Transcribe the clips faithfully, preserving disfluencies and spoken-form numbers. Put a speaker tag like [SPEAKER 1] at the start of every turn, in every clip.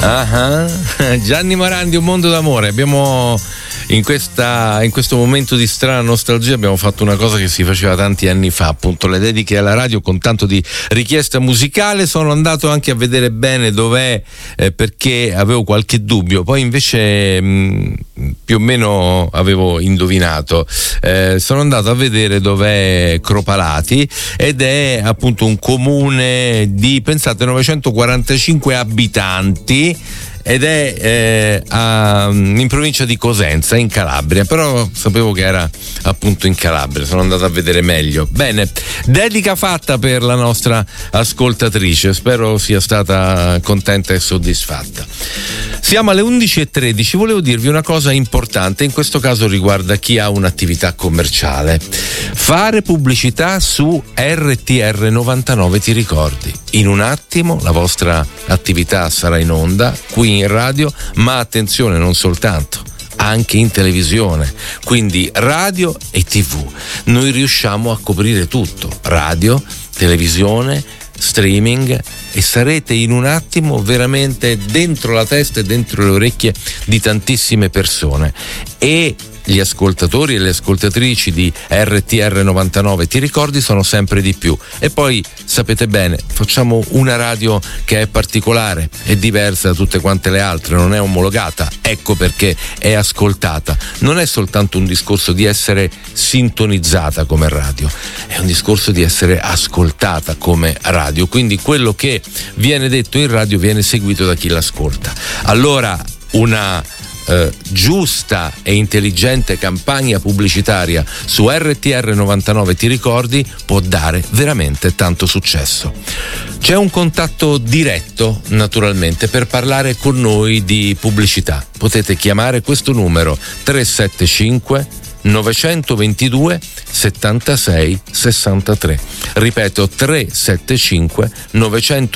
[SPEAKER 1] Uh-huh. Gianni Morandi, Un mondo d'amore. Abbiamo in questa in questo momento di strana nostalgia abbiamo fatto una cosa che si faceva tanti anni fa, appunto le dediche alla radio con tanto di richiesta musicale. Sono andato anche a vedere bene dov'è, eh, perché avevo qualche dubbio, poi invece mh, più o meno avevo indovinato. Eh, sono andato a vedere dov'è Cropalati, ed è appunto un comune di, pensate, novecentoquarantacinque abitanti, ed è eh, a, in provincia di Cosenza, in Calabria, però sapevo che era appunto in Calabria, sono andato a vedere meglio. Bene, dedica fatta per la nostra ascoltatrice, spero sia stata contenta e soddisfatta. Siamo alle undici e tredici, volevo dirvi una cosa importante, in questo caso riguarda chi ha un'attività commerciale. Fare pubblicità su R T R novantanove, ti ricordi? In un attimo la vostra attività sarà in onda qui in radio, ma attenzione, non soltanto, anche in televisione, quindi radio e tivù. Noi riusciamo a coprire tutto, radio, televisione, streaming, e sarete in un attimo veramente dentro la testa e dentro le orecchie di tantissime persone. E gli ascoltatori e le ascoltatrici di R T R novantanove, ti ricordi, sono sempre di più. E poi sapete bene, facciamo una radio che è particolare, è diversa da tutte quante le altre, non è omologata, ecco perché è ascoltata. Non è soltanto un discorso di essere sintonizzata come radio, è un discorso di essere ascoltata come radio, quindi quello che viene detto in radio viene seguito da chi l'ascolta. Allora una Eh, giusta e intelligente campagna pubblicitaria su R T R novantanove, ti ricordi, può dare veramente tanto successo. C'è un contatto diretto naturalmente per parlare con noi di pubblicità. Potete chiamare questo numero tre sette cinque nove due settantasei sessantatré. Ripeto, tre sette cinque nove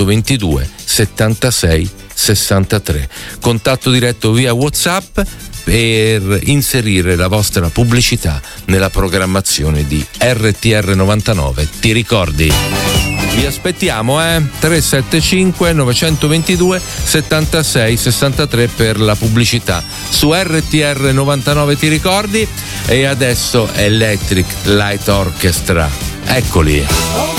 [SPEAKER 1] due settantasei sessantatré. Contatto diretto via WhatsApp per inserire la vostra pubblicità nella programmazione di R T R novantanove. Ti ricordi? Vi aspettiamo, eh? tre sette cinque nove due settantasei sessantatré per la pubblicità su R T R novantanove, ti ricordi? E adesso Electric Light Orchestra. Eccoli.